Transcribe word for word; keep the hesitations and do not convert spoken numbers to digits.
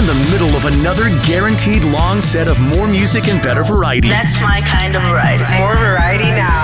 the middle of another guaranteed long set of more music and better variety. That's my kind of variety. More variety now.